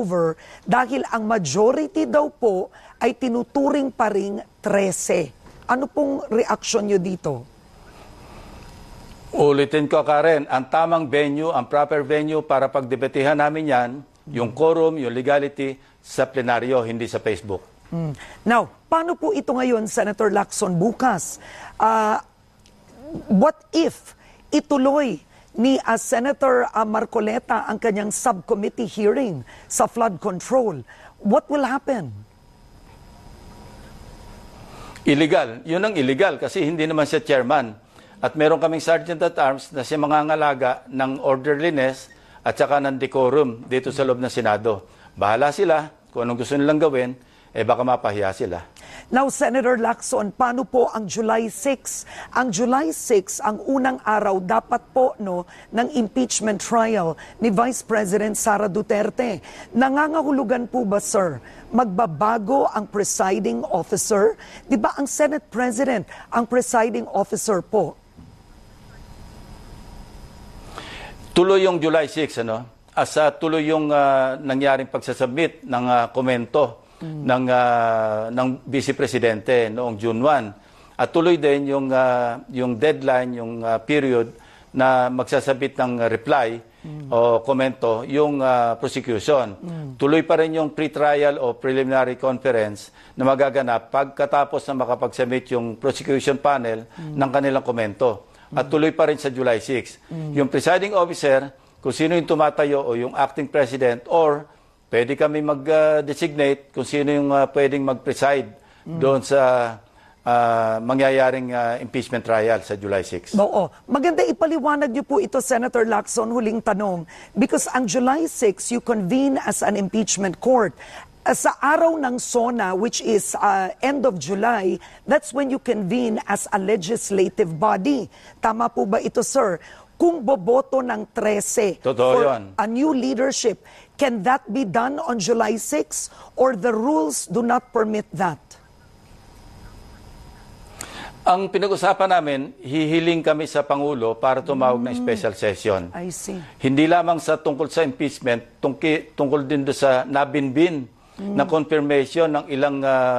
over dahil ang majority daw po ay tinuturing pa ring 13. Ano pong reaksyon nyo dito? Ulitin ko, Karen, ang tamang venue, ang proper venue para pagdebatehan namin yan, yung quorum, yung legality, sa plenaryo, hindi sa Facebook. Now, paano po ito ngayon, Senator Lacson, bukas? What if ituloy ni Senator Marcoleta ang kanyang subcommittee hearing sa flood control? What will happen? Illegal. Yun ang illegal kasi hindi naman siya chairman. At meron kaming sergeant at arms na siya mangangalaga ng orderliness at saka ng decorum dito sa loob ng Senado. Bahala sila kung anong gusto nilang gawin, baka mapahiya sila. Now, Senator Lacson, paano po ang July 6? Ang July 6, ang unang araw, dapat po ng impeachment trial ni Vice President Sara Duterte. Nangangahulugan po ba, sir, magbabago ang presiding officer? Di ba ang Senate President ang presiding officer po? Tuloy yung July 6, tuloy yung nangyaring pagsasubmit ng komento ng Vice Presidente noong June 1. At tuloy din yung deadline, yung period na magsasabit ng reply o komento yung prosecution. Tuloy pa rin yung pre-trial o preliminary conference na magaganap pagkatapos na makapagsubmit yung prosecution panel ng kanilang komento. At tuloy pa rin sa July 6. Yung presiding officer, kung sino yung tumatayo o yung acting president or pwede kami mag-designate kung sino yung pwedeng mag-preside doon sa mangyayaring impeachment trial sa July 6. Oo. Maganda ipaliwanag niyo po ito, Senator Lacson, huling tanong. Because ang July 6, you convene as an impeachment court. Sa araw ng SONA, which is end of July, that's when you convene as a legislative body. Tama po ba ito, sir? Kung boboto ng 13 for a new leadership, can that be done on July 6 or the rules do not permit that? Ang pinag-usapan namin, hihiling kami sa Pangulo para tumawag ng special session. I see. Hindi lamang sa tungkol sa impeachment, tungkol din doon sa nabinbin na confirmation ng ilang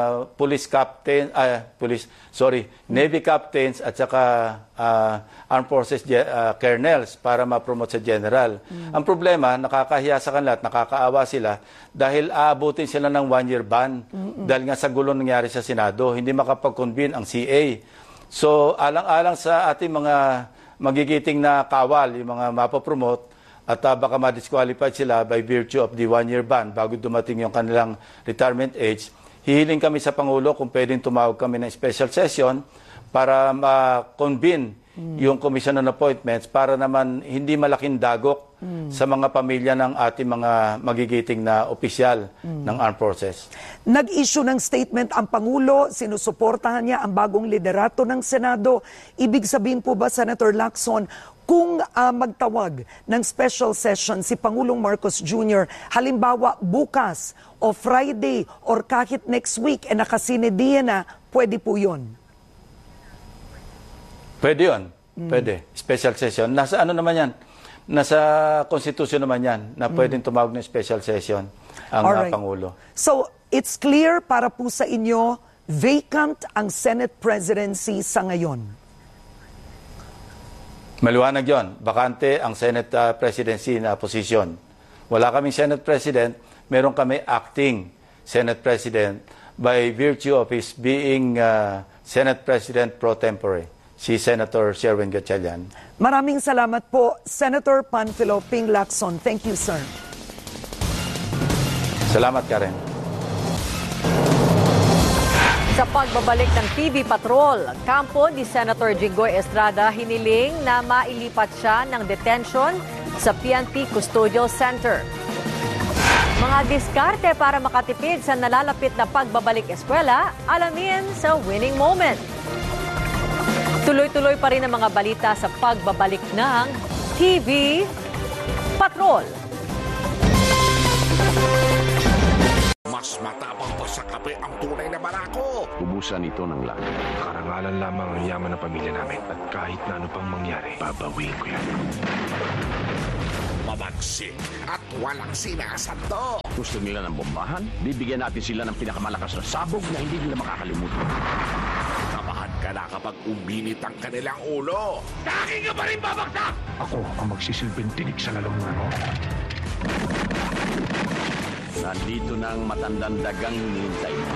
Navy captains at saka Armed Forces colonels para ma-promote sa general. Ang problema, nakakahiya sa kanila at nakakaawa sila dahil aabutin sila ng 1-year ban dahil nga sa gulo nangyari sa Senado, hindi makapag-convene ang CA. So, alang-alang sa ating mga magigiting na kawal, yung mga mapapromote, at baka ma-disqualified sila by virtue of the 1-year ban bago dumating yung kanilang retirement age, hihiling kami sa Pangulo kung pwedeng tumawag kami ng special session para ma-convene yung commission on appointments para naman hindi malaking dagok sa mga pamilya ng ating mga magigiting na opisyal ng armed forces. Nag-issue ng statement ang Pangulo, sinusuportahan niya ang bagong liderato ng Senado. Ibig sabihin po ba, Senator Lacson, kung magtawag ng special session si Pangulong Marcos Jr., halimbawa bukas o Friday or kahit next week, nakasinediya na, pwede po yun? Pwede yun. Pwede. Special session. Nasa ano naman yan? Nasa konstitusyon naman yan na pwedeng tumawag ng special session ang Pangulo. So, it's clear para po sa inyo, vacant ang Senate presidency sa ngayon? Maliwanag yun. Bakante ang Senate presidency na posisyon. Wala kaming Senate President, meron kami acting Senate President by virtue of his being Senate President pro tempore, si Senator Sherwin Gatchalian. Maraming salamat po, Senator Panfilo Ping Lacson. Thank you, sir. Salamat, Karen. Sa pagbabalik ng TV Patrol, kampo ni Senator Jinggoy Estrada hiniling na mailipat siya ng detention sa PNP Custodial Center. Mga diskarte para makatipid sa nalalapit na pagbabalik eskwela, alamin sa Winning Moment. Tuloy-tuloy pa rin ang mga balita sa pagbabalik ng TV Patrol. Mas matapang pa sa kape ang tunay na barako. Ubusan ito ng langit. Karangalan lamang ang yaman ng pamilya namin. At kahit na ano pang mangyari, babawiin ko yan. Mabagsik at walang sinasando. Gusto nila ng bombahan? Bibigyan natin sila ng pinakamalakas na sabog na hindi nila makakalimutan. Kabahan ka na kapag uminit ang kanilang ulo. Daki ka pa rin babagsak! Ako ang magsisilbing tinik sa lalamunan mo. Nandito na ang matandang dagang hinihintay mo.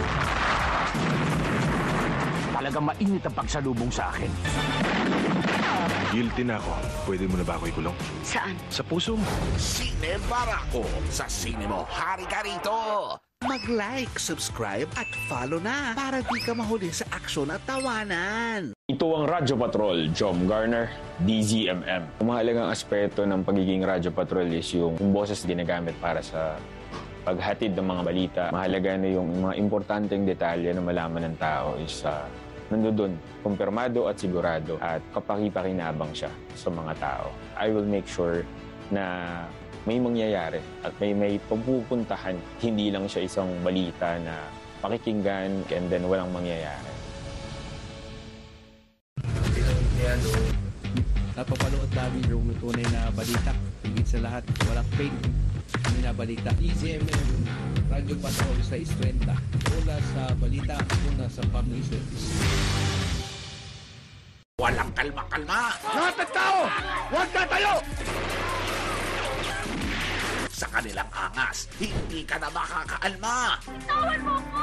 Talagang mainit ang pagsalubong sa akin. Guilty na ako. Pwede mo na ba ako ikulong? Saan? Sa puso mo. Sine Barako. Sa sine mo, hari ka rito. Mag-like, subscribe at follow na para di ka mahuli sa aksyon at tawanan. Ito ang Radyo Patrol, Jom Garner, DZMM. Ang mahalagang aspeto ng pagiging Radyo Patrol is yung boses ginagamit para sa paghatid ng mga balita. Mahalaga na yung mga importanteng detalye na malaman ng tao is nandoon, kumpirmado at sigurado at kapakipakinabang siya sa mga tao. I will make sure na may mangyayari at may pagpupuntahan. Hindi lang siya isang balita na pakikinggan and then walang mangyayari. Napapanood namin yung tunay na balita. Higit sa lahat, walang fake na balita. DZMM, Radyo Patrol sa Istrenta. Una sa balita, una sa public service. Walang kalma-kalma. Lahat ng tao! Huwag na tayo! Sa kanilang angas, hindi ka na makakaalma. Tawan mo ko!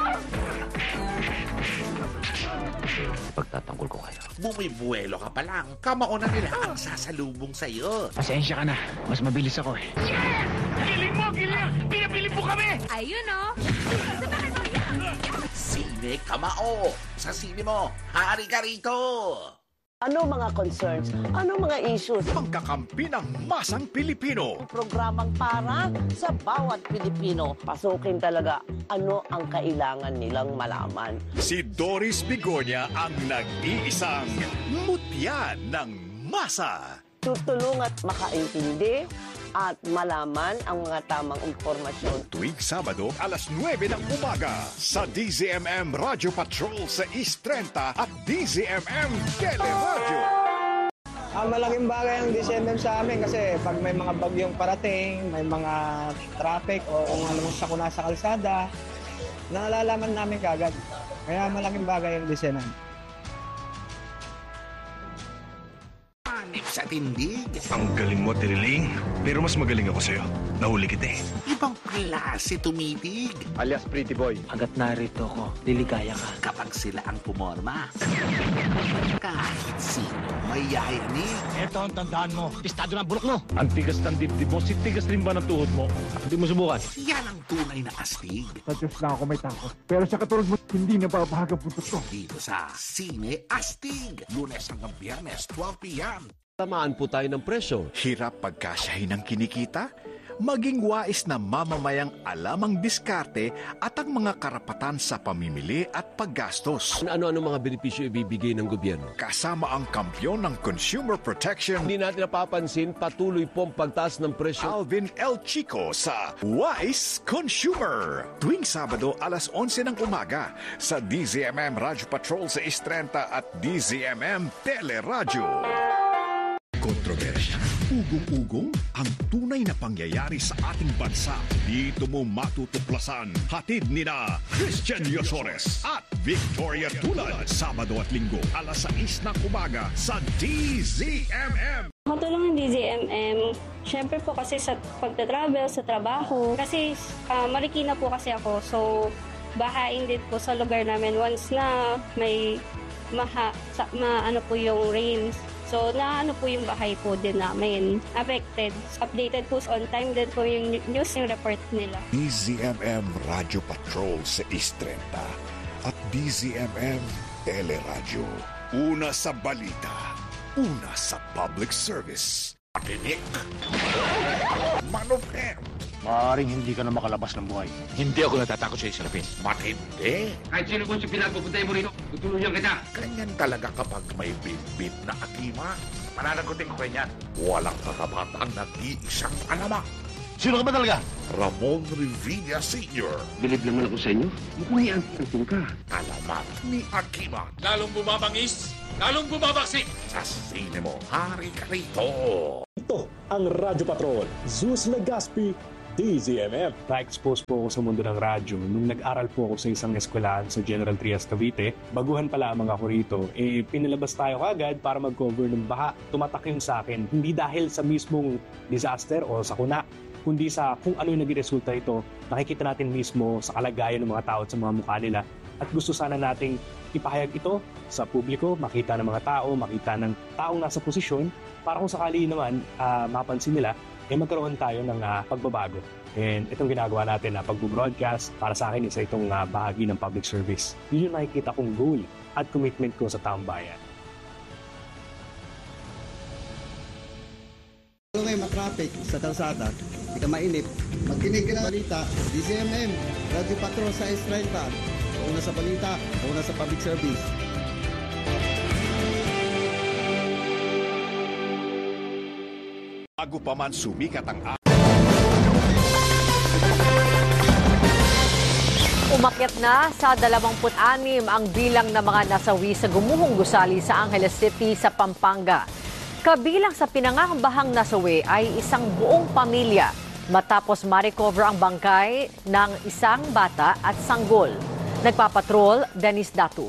Pagtatanggol ko kayo. Bumibuelo ka pa lang, kamao na nila ang sasalubong sa'yo. Pasensya ka na. Mas mabilis ako eh. Giling mo! Pinapili mo kami! Ayun o! Sine Kamao. Sa sine mo, hari ka rito. Ano mga concerns? Ano mga issues? Pagkakampi ng masang Pilipino. Programang para sa bawat Pilipino. Pasukin talaga ano ang kailangan nilang malaman. Si Doris Bigonya ang nag-iisang mutya ng masa. Tutulong at makaintindi at malaman ang mga tamang impormasyon. Tuwing Sabado, alas 9 ng umaga sa DZMM Radio Patrol sa East 30 at DZMM Teleradyo. Malaking bagay ang DZMM sa amin kasi pag may mga bagyong parating, may mga traffic o kung ano sakuna sa kalsada, nalalaman namin kagad. Kaya malaking bagay ang DZMM. Panip sa tindig. Ang galing mo, Tiriling. Pero mas magaling ako sa'yo. Nahuli kita eh. Ibang klase tumitig. Alias Pretty Boy. Hanggat narito ko, liligaya ka. Kapag sila ang pumorma. Kahit sino may yayanig. Ito ang tandaan mo. Pistado ng bulok mo. Ang tigas ng dibdib mo, si tigas rin ba ng tuhod mo? Hindi mo subukan. Yan ang tunay na astig. Sa Diyos lang ako may takot. Pero sa katulad mo, hindi na papahaga puntos ko. Dito sa Sine Astig. Lunes hanggang Biyernes, 12 p.m. Tamaan po tayo ng presyo. Hirap pagkasyahin ng kinikita? Maging wais na mamamayang alam ang diskarte at ang mga karapatan sa pamimili at paggastos. Ano-ano mga benepisyo ibibigay ng gobyerno? Kasama ang kampyon ng Consumer Protection, Hindi natin napapansin, patuloy pong pagtaas ng presyo. Alvin L. Chico sa Wise Consumer. Tuwing Sabado, alas 11 ng umaga sa DZMM Radio Patrol sa Istrenta at DZMM Teleradyo. Kontrobersya, ugong-ugong, ang tunay na pangyayari sa ating bansa. Dito mo matutuklasan. Hatid nina Christian Yosores at Victoria Tulad. Sabado at Linggo, alas 6 ng umaga sa DZMM. Makatulong ng DZMM, syempre po kasi sa pagta-travel, sa trabaho. Kasi Marikina po kasi ako, so bahain din po sa lugar namin once na may ano po yung rains. So, naano po yung bahay po din namin. Affected. Updated po on time din po yung news, yung report nila. DZMM Radio Patrol sa Istrenta at DZMM Teleradyo. Una sa balita, una sa public service. Patinik. Manupem. Maaaring hindi ka na makalabas ng buhay. Hindi ako natatakot sa isalapin. Matindi. Kahit sino kung pinapupuntay mo rito, tutuluyan kita. Ganyan talaga kapag may bit-bit na akima. Mananagutin ko kanyan. Walang kakabatang nag-iisang alamak. Sino ka ba talaga? Ramon Revilla Sr. Bilib naman ako sa inyo. Mukhang ianting ka. Alamat ni Akima. Lalong bumabangis, lalong bumabaksik. Sa sine mo, hari ka rito. Ito ang Radyo Patrol. Zeus Legaspi, DZMM. Na-expose po ako sa mundo ng radyo nung nag-aral po ako sa isang eskwelahan sa General Trias, Cavite. Baguhan pa lamang ako rito, pinalabas tayo kagad para mag-cover ng baha. Tumatak yun sa akin, hindi dahil sa mismong disaster o sakuna, kundi sa kung ano yung naging resulta ito. Nakikita natin mismo sa kalagayan ng mga tao at sa mga mukha nila. At gusto sana nating ipahayag ito sa publiko, makita ng mga tao, makita ng taong nasa posisyon, para kung sakali naman mapansin nila, magkaroon tayo ng pagbabago. And itong ginagawa natin na pag-broadcast, para sa akin isa itong bahagi ng public service. Yun yung nakikita kong goal at commitment ko sa taong bayan. Kung may matraffic sa kalsada, hindi ka mainip, magkinig ka ng balita, DZMM, Radio Patrol sa S30, una sa balita, una sa public service. Bago pa man sumikat ang Umakyat na sa 26 ang bilang ng mga nasawi sa gumuhong gusali sa Angeles City sa Pampanga. Kabilang sa pinangangambahang nasawi ay isang buong pamilya matapos ma-recover ang bangkay ng isang bata at sanggol. Nagpapatrol, Dennis Datu.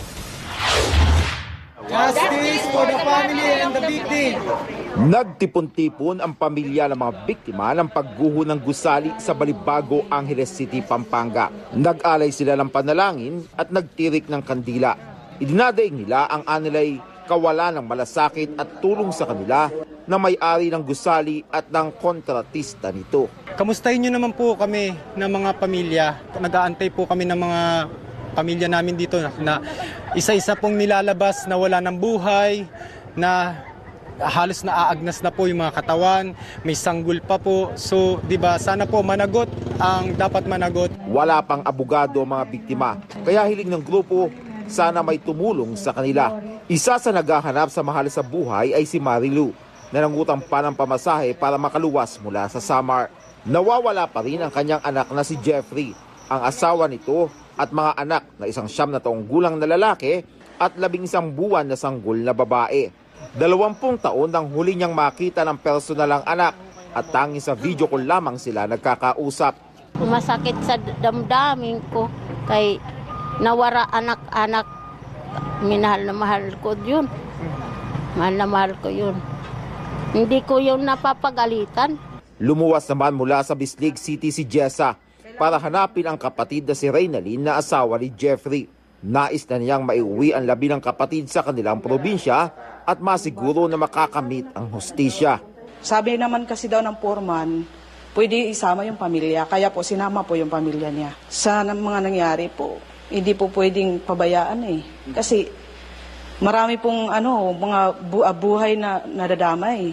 Justice for the family and the victim. Nagtipon-tipon ang pamilya ng mga biktima ng pagguho ng gusali sa Balibago, Angeles City, Pampanga. Nag-alay sila ng panalangin at nagtirik ng kandila. Idinadaig nila ang anilay kawalan ng malasakit at tulong sa kanila na may-ari ng gusali at ng kontratista nito. Kamustahin niyo naman po kami ng mga pamilya. Nag-aantay po kami ng mga pamilya namin dito na isa-isa pong nilalabas na wala ng buhay, na halos naaagnas na po yung mga katawan, may sanggol pa po. So, 'di ba, sana po managot ang dapat managot. Wala pang abogado ang mga biktima, kaya hiling ng grupo sana may tumulong sa kanila. Isa sa naghahanap sa mahal sa buhay ay si Marilu, na nangutang pa ng pamasahe para makaluwas mula sa Samar. Nawawala pa rin ang kanyang anak na si Jeffrey, ang asawa nito at mga anak na 9 na taong gulang na lalaki at 11 buwan na sanggol na babae. 20 taon nang huli niyang makita ng personal ang anak at tanging sa video call lamang sila nagkakausap. Masakit sa damdamin ko kay nawara anak-anak. Minahal na mahal ko yun. Mahal na mahal ko yun. Hindi ko yun napapagalitan. Lumuwas naman mula sa Bislig City si Jessa para hanapin ang kapatid na si Reynalyn na asawa ni Jeffrey. Nais na niyang maiuwi ang 11 kapatid sa kanilang probinsya at masiguro na makakamit ang hustisya. Sabi naman kasi daw ng foreman, pwede isama yung pamilya, kaya po sinama po yung pamilya niya. Sa mga nangyari po, hindi po pwedeng pabayaan Kasi marami pong mga buhay na nadadamay.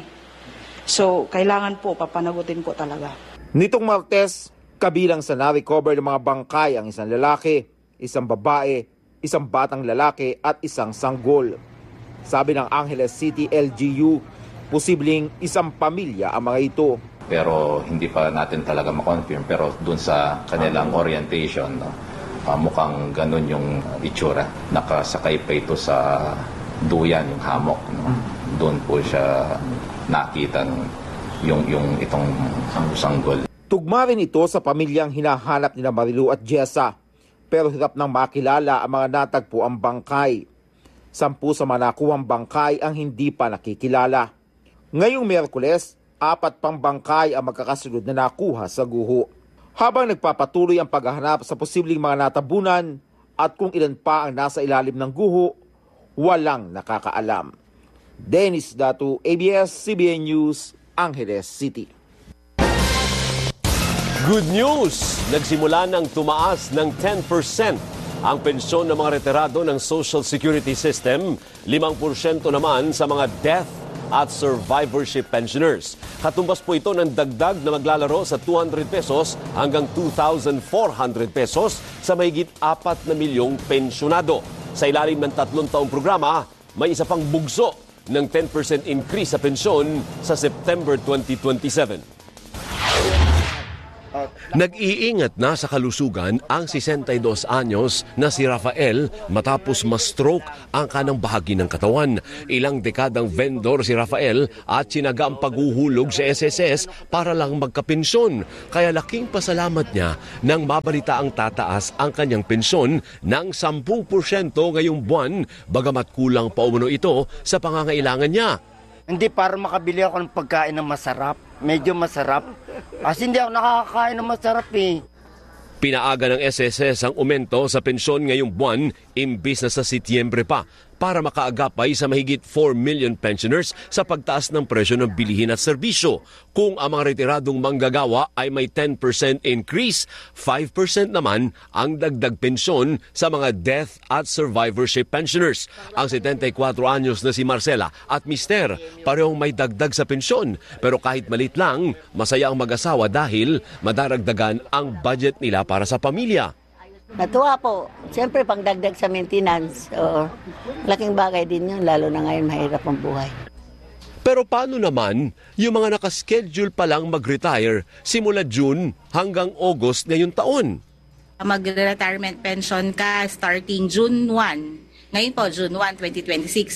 So, kailangan po papanagutin po talaga. Nitong Martes, kabilang sa na-recover ng mga bangkay ang isang lalaki, isang babae, isang batang lalaki at isang sanggol. Sabi ng Angeles City LGU, posibleng isang pamilya ang mga ito. Pero hindi pa natin talaga ma-confirm. Pero dun sa kanilang orientation, mukhang ganun yung itsura. Nakasakay pa ito sa duyan, yung hammock. Doon po siya nakita yung itong sanggol. Tugma rin ito sa pamilyang hinahanap nila Marilu at Jessa, pero hirap nang makilala ang mga natagpo ang bangkay. 10 sa mga nakuhang bangkay ang hindi pa nakikilala. Ngayong Miyerkules, 4 pang bangkay ang magkakasunod na nakuha sa guho. Habang nagpapatuloy ang paghahanap sa posibleng mga natabunan at kung ilan pa ang nasa ilalim ng guho, walang nakakaalam. Dennis Datu, ABS-CBN News, Angeles City. Good news! Nagsimula ng tumaas ng 10% ang pensyon ng mga retirado ng Social Security System, 5% naman sa mga death at survivorship pensioners. Katumbas po ito ng dagdag na maglalaro sa 200 pesos hanggang 2,400 pesos sa mahigit 4 na milyong pensyonado. Sa ilalim ng 3 taong programa, may isa pang bugso ng 10% increase sa pensyon sa September 2027. Nag-iingat na sa kalusugan ang 62 anyos na si Rafael matapos ma-stroke ang kanang bahagi ng katawan. Ilang dekadang vendor si Rafael at sinaga ang paghuhulog sa SSS para lang magkapensyon. Kaya laking pasalamat niya nang mabalita ang tataas ang kanyang pensyon ng 10% ngayong buwan, bagamat kulang pa umano ito sa pangangailangan niya. Hindi para makabili ako ng pagkain na masarap. Medyo masarap. Kasi hindi ako nakakakain ng masarap eh. Pinaaga ng SSS ang umento sa pensyon ngayong buwan imbis na sa Setyembre pa para makaagapay sa mahigit 4 million pensioners sa pagtaas ng presyo ng bilihin at serbisyo. Kung ang mga retiradong manggagawa ay may 10% increase, 5% naman ang dagdag pensyon sa mga death at survivorship pensioners. Ang 74 anyos na si Marcela at mister parehong may dagdag sa pensyon. Pero kahit malit lang, masaya ang mag-asawa dahil madaragdagan ang budget nila para sa pamilya. Natuwa po. Siyempre, pangdagdag sa maintenance. Oo. Laking bagay din yun, lalo na ngayon mahirap ang buhay. Pero paano naman yung mga nakaschedule pa lang mag-retire simula June hanggang August ngayong taon? Mag-retirement pension ka starting June 1. Ngayon po, June 1, 2026.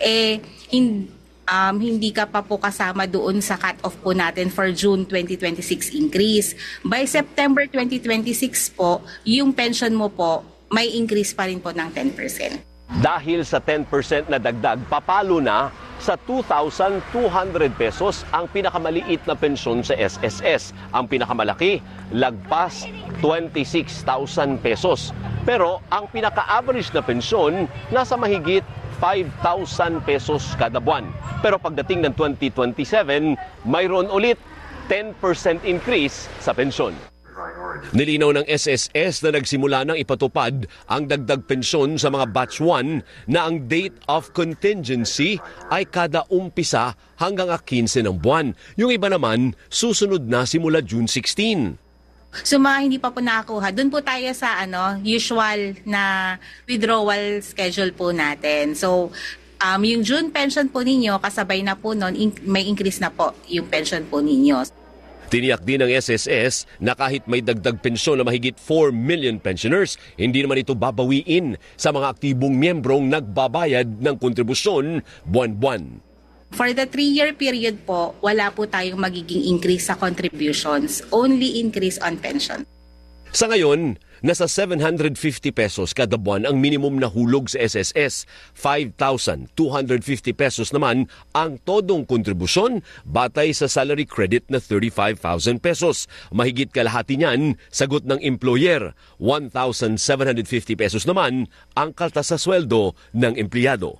Hindi ka pa po kasama doon sa cut-off po natin for June 2026 increase. By September 2026 po, yung pension mo po, may increase pa rin po ng 10%. Dahil sa 10% na dagdag, papalo na sa 2,200 pesos ang pinakamaliit na pensyon sa SSS. Ang pinakamalaki, lagpas 26,000 pesos. Pero ang pinaka-average na pensyon, nasa mahigit 5,000 pesos kada buwan. Pero pagdating ng 2027, mayroon ulit 10% increase sa pensyon. Nilinaw ng SSS na nagsimula ng ipatupad ang dagdag pensyon sa mga batch 1 na ang date of contingency ay kada umpisa hanggang 15 ng buwan. Yung iba naman, susunod na simula June 16. So mga hindi pa po nakakuha, doon po tayo sa usual na withdrawal schedule po natin. So yung June pension po ninyo, kasabay na po noon, may increase na po yung pension po ninyo. Tiniyak din ng SSS na kahit may dagdag pensyon na mahigit 4 million pensioners, hindi naman ito babawiin sa mga aktibong miyembrong nagbabayad ng kontribusyon buwan-buwan. For the 3-year period po, wala po tayong magiging increase sa contributions, only increase on pension. Sa ngayon, nasa 750 pesos kada buwan ang minimum na hulog sa SSS. 5,250 pesos naman ang todong kontribusyon batay sa salary credit na 35,000 pesos. Mahigit kalahati niyan, sagot ng employer. 1,750 pesos naman ang kaltas sa sweldo ng empleyado.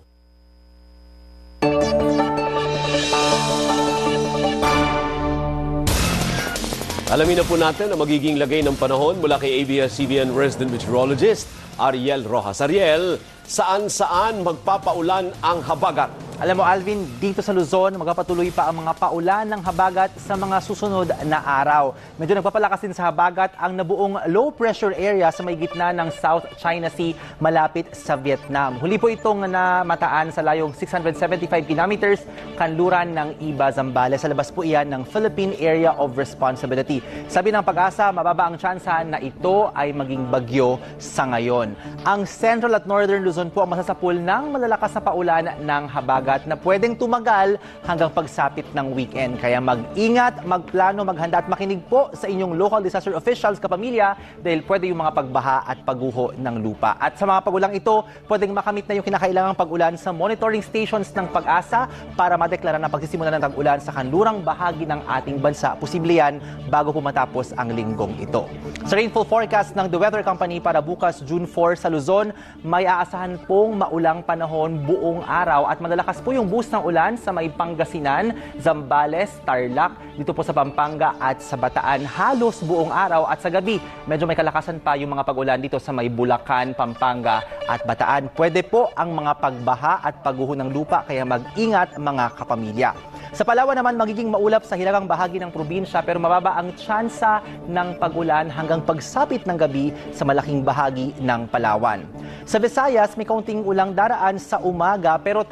Alamin na po natin ang magiging lagay ng panahon mula kay ABS-CBN resident meteorologist Ariel Rojas. Ariel, saan-saan magpapaulan ang habagat? Alam mo Alvin, dito sa Luzon, magpapatuloy pa ang mga paulan ng habagat sa mga susunod na araw. Medyo nagpapalakas din sa habagat ang nabuong low pressure area sa may gitna ng South China Sea malapit sa Vietnam. Huli po itong namataan sa layong 675 kilometers kanluran ng Iba, Zambales. Sa labas po iyan ng Philippine Area of Responsibility. Sabi ng Pag-asa, mababa ang tsansa na ito ay maging bagyo sa ngayon. Ang Central at Northern Luzon po ang masasapul ng malalakas na paulan ng habagat na pwedeng tumagal hanggang pagsapit ng weekend. Kaya mag-ingat, magplano, maghanda at makinig po sa inyong local disaster officials, kapamilya, dahil pwede yung mga pagbaha at pagguho ng lupa. At sa mga pagulang ito, pwedeng makamit na yung kinakailangang pag-ulan sa monitoring stations ng Pag-asa para madeklara na pagsisimula ng tag-ulan sa kanlurang bahagi ng ating bansa. Posible yan bago po matapos ang linggong ito. Sa rainfall forecast ng The Weather Company para bukas June 4 sa Luzon, may aasahan pong maulang panahon buong araw at malalakas po yung boost ng ulan sa may Pangasinan, Zambales, Tarlac, dito po sa Pampanga at sa Bataan halos buong araw at sa gabi. Medyo may kalakasan pa yung mga pag-ulan dito sa may Bulacan, Pampanga at Bataan. Pwede po ang mga pagbaha at pagguho ng lupa kaya mag-ingat mga kapamilya. Sa Palawan naman magiging maulap sa hilagang bahagi ng probinsya pero mababa ang tsansa ng pag-ulan hanggang pagsapit ng gabi sa malaking bahagi ng Palawan. Sa Visayas may kaunting ulang daraan sa umaga pero tanghali pa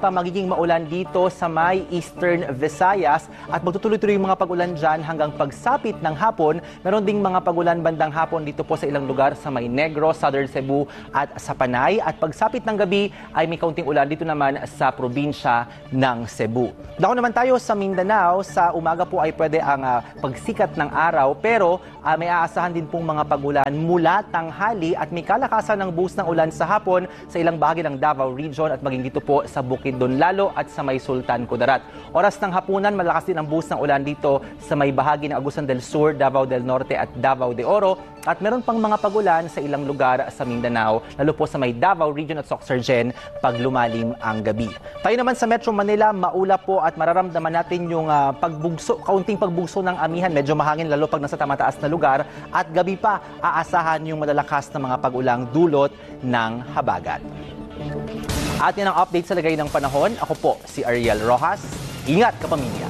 pa magiging maulan dito sa may Eastern Visayas at magtutuloy-tuloy yung mga pagulan dyan hanggang pagsapit ng hapon. Meron ding mga pagulan bandang hapon dito po sa ilang lugar sa may Negros, Southern Cebu at sa Panay. At pagsapit ng gabi ay may kaunting ulan dito naman sa probinsya ng Cebu. Dako naman tayo sa Mindanao. Sa umaga po ay pwede ang pagsikat ng araw pero may aasahan din pong mga pagulan mula tanghali at may kalakasan ng buhos ng ulan sa hapon sa ilang bahagi ng Davao Region at maging dito po sa Bukidnon lalo at sa may Sultan Kudarat. Oras ng hapunan, malakas din ang buhos ng ulan dito sa may bahagi ng Agusan del Sur, Davao del Norte at Davao de Oro. At meron pang mga pagulan sa ilang lugar sa Mindanao, lalo po sa may Davao Region at Soxargen pag lumalim ang gabi. Tayo naman sa Metro Manila, maulap po at mararamdaman natin yung kaunting pagbugso ng amihan. Medyo mahangin lalo pag nasa tamataas na lugar at gabi pa aasahan yung malalakas na mga pagulang dulot ng habagat. At yan ang update sa lagay ng panahon. Ako po si Ariel Rojas. Ingat kapamilya!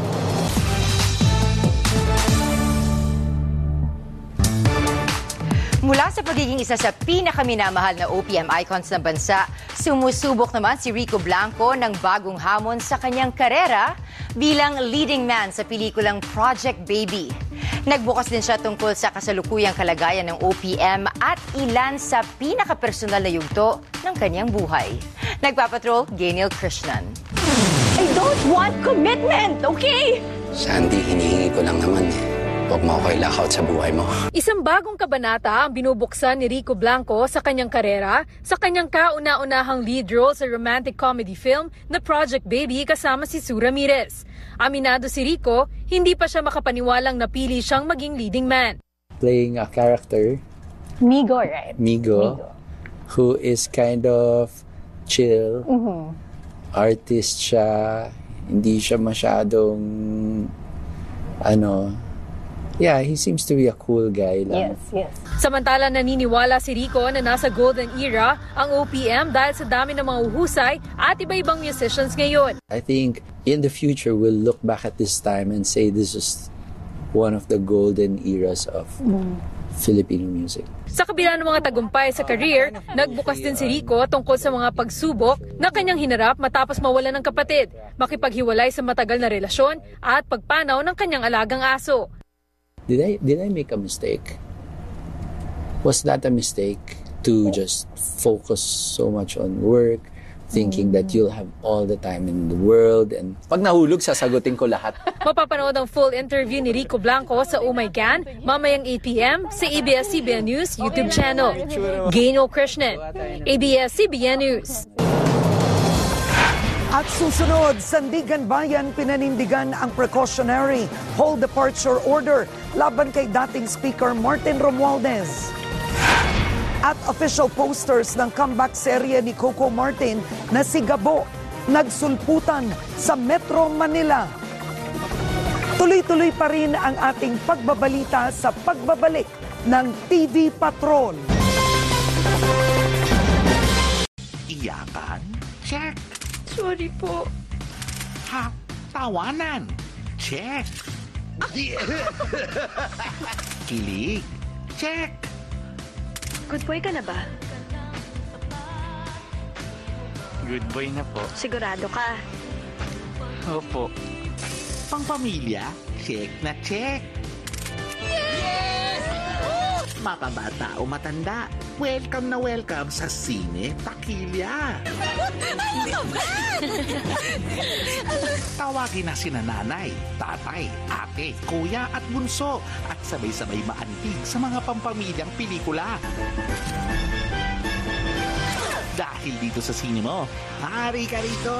Mula sa pagiging isa sa pinakaminamahal na OPM icons ng bansa, sumusubok naman si Rico Blanco ng bagong hamon sa kanyang karera bilang leading man sa pelikulang Project Baby. Nagbukas din siya tungkol sa kasalukuyang kalagayan ng OPM at ilan sa pinakapersonal na yugto ng kanyang buhay. Nagpapatrol, Gaynil Krishnan. I don't want commitment, okay? Sandy, hinihingi ko lang naman eh. Huwag mo ako ilakaw sa buhay mo. Isang bagong kabanata ang binubuksan ni Rico Blanco sa kanyang karera sa kanyang kauna-unahang lead role sa romantic comedy film na Project Baby kasama si Sue Ramirez. Aminado si Rico, hindi pa siya makapaniwalang napili siyang maging leading man. Playing a character, Migo, right? Migo, who is kind of chill, artist siya, hindi siya masyadong, yeah, he seems to be a cool guy lang. Yes. Samantala naniniwala si Rico na nasa golden era ang OPM dahil sa dami ng mga uhusay at iba-ibang musicians ngayon. I think in the future we'll look back at this time and say this is one of the golden eras of Filipino music. Sa kabila ng mga tagumpay sa career, nagbukas din si Rico tungkol sa mga pagsubok na kanyang hinarap matapos mawala ng kapatid, makipaghiwalay sa matagal na relasyon at pagpanaw ng kanyang alagang aso. Did I make a mistake? Was that a mistake to just focus so much on work, thinking that you'll have all the time in the world, and pag nahulog, sasagutin ko lahat? Mapapanood ang full interview ni Rico Blanco sa Oh My Gan, mamayang 8 p.m. sa ABS-CBN News YouTube channel. Gaynil Krishnan, ABS-CBN News. At susunod, Sandigan Bayan pinanindigan ang precautionary whole departure order laban kay dating Speaker Martin Romualdez. At official posters ng comeback serye ni Coco Martin na si Gabo nagsulputan sa Metro Manila. Tuloy-tuloy pa rin ang ating pagbabalita sa pagbabalik ng TV Patrol. Iyakan? Check. Sorry po. Tawanan? Check. Kilig? Check. Good boy ka na ba? Good boy na po. Sigurado ka? Opo. Pangpamilya? Check na check. Yes! Mapabata o matanda, welcome na welcome sa Sine Takilya. Tawagin na sina nanay, tatay, ate, kuya at bunso at sabay-sabay maantig sa mga pampamilyang pelikula. Dahil dito sa sine mo, hari ka rito!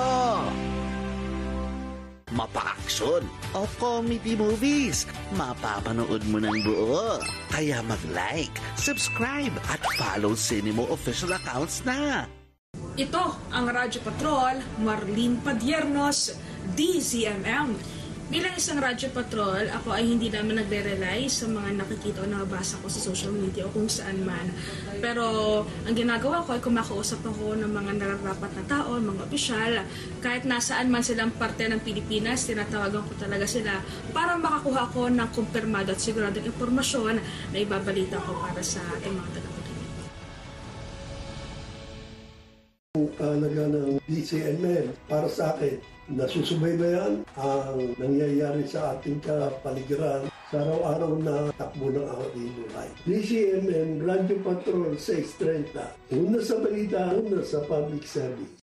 Mapa-action o comedy movies, mapapanood mo ng buo. Kaya mag-like, subscribe at follow Cinemo official accounts na. Ito ang Radyo Patrol, Marlene Padiernos, DZMM. Bilang isang Radyo Patrol, ako ay hindi naman nagre-rely sa mga nakikita o nabasa ko sa social media o kung saan man. Pero ang ginagawa ko ay kumakausap ako ng mga nararapat na tao, mga opisyal. Kahit nasaan man silang parte ng Pilipinas, tinatawagan ko talaga sila para makakuha ko ng kumpirmado at siguradong impormasyon na ibabalita ko para sa ating mga taga Talaga ng DCMM para sa akin, nasusubaybayan ang nangyayari sa ating kapaligiran sa araw-araw na takbo ng ating buhay. DCMM, Radyo Patrol 630. Una sa balita, una sa public service.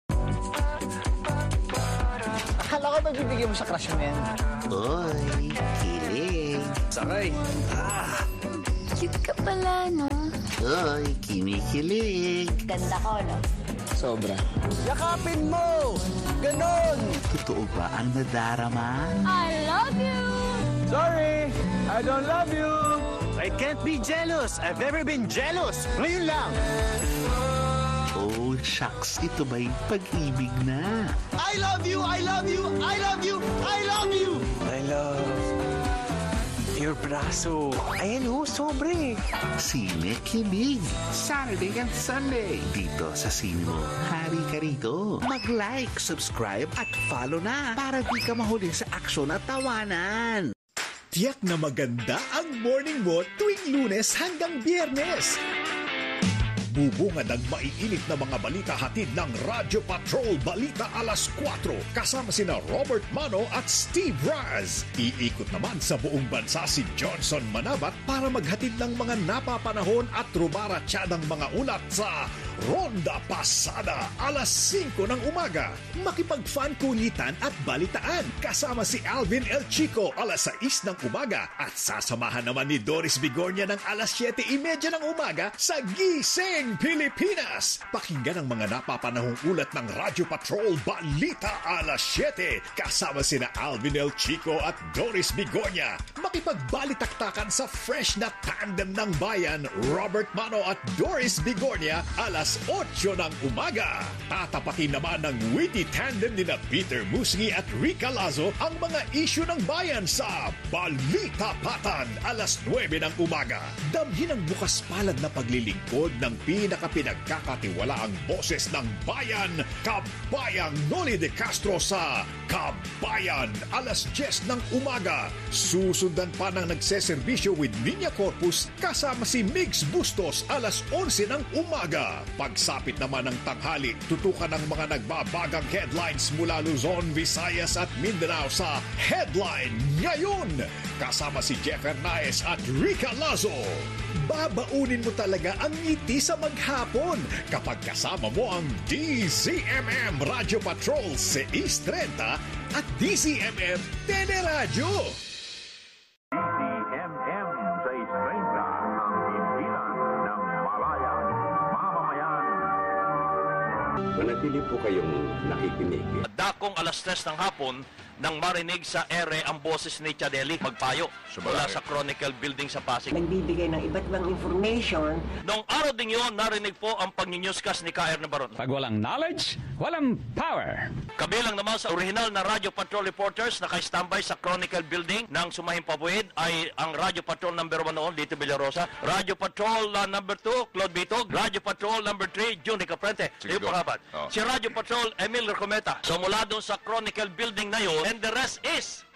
Akala ko magbibigay mo sa crush mo yan. Oy, kilig. Sakay. Cute ka pala, no? Oy, kinikilig. Ganda ko, no? Sobra. Yakapin mo! Ganon! Totoo ba ang nadarama? I love you! Sorry! I don't love you! I can't be jealous! I've never been jealous! Ngayon lang! Oh, shucks, ito ba'y pag-ibig na? I love you! I love you! I love you! I love you! I love your braso. Ayan ho, sobre. Sine Kilig. Saturday and Sunday. Dito sa Sine Mo. Hari ka rito. Mag-like, subscribe at follow na para di ka mahuli sa aksyon at tawanan. Tiyak na maganda ang morning mo tuwing Lunes hanggang Biyernes. Bubungad ang maiinit na mga balita hatid ng Radyo Patrol Balita Alas 4 kasama sina Robert Mano at Steve Raz. Iikot naman sa buong bansa si Johnson Manabat para maghatid ng mga napapanahon at rubaratsyadang mga ulat sa Ronda Pasada alas 5 ng umaga. Makipag-fan kulitan at balitaan kasama si Alvin El Chico alas 6 ng umaga at sasamahan naman ni Doris Bigornia ng alas 7:30 ng umaga sa Gising Pilipinas. Pakinggan ang mga napapanahong ulat ng Radyo Patrol Balita alas 7 kasama sina Alvin El Chico at Doris Bigornia. Makipagbalitaktakan sa fresh na tandem ng bayan Robert Mano at Doris Bigornia alas 8 ng umaga. Tatapatin naman ng witty tandem nina Peter Musngi at Rica Lazo ang mga isyu ng bayan sa Balita Patan alas 9 ng umaga. Damhin ang bukas palad na paglilingkod ng pinakapinagkakatiwalaang boses ng bayan, Kabayang Noli de Castro sa Kabayan alas 10 ng umaga. Susundan pa ng nagseserbisyo with Niña Corpus kasama si Migs Bustos alas 11 ng umaga. Pagsapit naman ng tanghali, tutukan ang mga nagbabagang headlines mula Luzon, Visayas at Mindanao sa Headline Ngayon kasama si Jeff Hernaez at Rica Lazo. Babaunin mo talaga ang ngiti sa maghapon kapag kasama mo ang DZMM Radio Patrol 630 at DZMM Teleradyo. DZMM 630 ang himpilan ng malayang mamamayan. Manatili po kayong nakikinig. Dakong alas 3 ng hapon nang marinig sa ere ang boses ni Chadeli magpayo mula sa Chronicle Building sa Pasig. Nagbibigay ng iba't ibang information. Noong araw din yun, narinig po ang pag-newscast ni K.R. Nabaron. Pag walang knowledge, walang power. Kabilang naman sa original na Radio Patrol reporters na kay-standby sa Chronicle Building ng Sumahing Pabuid ay ang Radio Patrol number 1 noon, Lito Villarosa. Radio Patrol number 2, Claude Bitog. Radio Patrol number 3, June Caprente. Yung pangapat. Si Radio Patrol, Emil Recometa. So mula doon sa Chronicle Building na yun, and the rest is